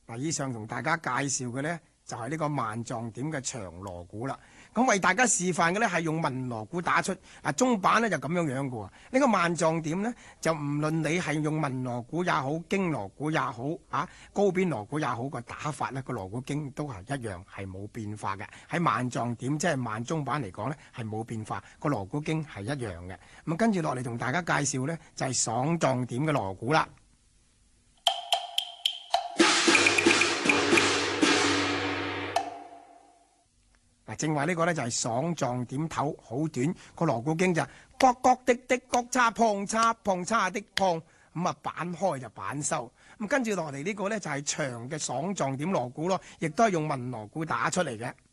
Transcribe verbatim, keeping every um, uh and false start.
嗱，以上同大家介紹嘅呢，就係呢個萬狀點嘅長鑼鼓啦。咁為大家示範嘅呢，係用文鑼鼓打出。嗱，中板呢就咁樣樣嘅喎。呢個萬狀點呢，就唔論你係用文鑼鼓也好，經鑼鼓也好，啊高邊鑼鼓也好，個打法呢，個鑼鼓經都係一樣，係冇變化嘅。喺萬狀點即係萬中板嚟講呢，係冇變化，個鑼鼓經係一樣嘅。咁跟住落嚟同大家介紹呢，就係爽狀點嘅鑼鼓啦。嗱，正話呢個呢，就係爽狀點頭，好短，個鑼鼓經就角角的的角叉碰叉碰叉的碰，咁啊板開就板收。咁跟住落嚟呢個呢，就係長嘅爽狀點鑼鼓咯，亦都係用文鑼鼓打出嚟嘅。